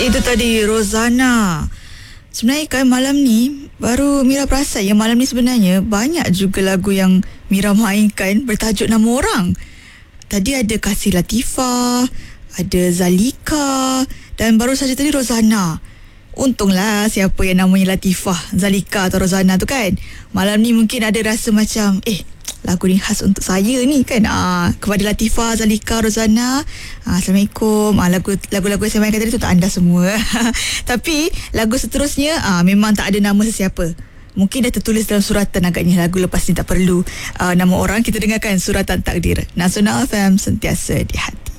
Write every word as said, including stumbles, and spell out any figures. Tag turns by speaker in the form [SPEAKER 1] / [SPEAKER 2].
[SPEAKER 1] Itu tadi Rozana. Sebenarnya kan malam ni baru Mira perasan yang malam ni sebenarnya banyak juga lagu yang Mira mainkan bertajuk nama orang. Tadi ada Kasih Latifah, ada Zalika, dan baru saja tadi Rozana. Untunglah siapa yang namanya Latifah, Zalika atau Rozana tu kan. Malam ni mungkin ada rasa macam eh, lagu ni khas untuk saya ni kan. Ah, kepada Latifah, Zalika, Rozana, ah, Assalamualaikum. Ah, lagu lagu-lagu yang saya mainkan tadi tu untuk anda semua. Tapi lagu seterusnya ah, memang tak ada nama sesiapa. Mungkin dah tertulis dalam suratan agaknya. Lagu lepas ni tak perlu uh, nama orang. Kita dengarkan Suratan Takdir. Nasional F M, sentiasa di hati.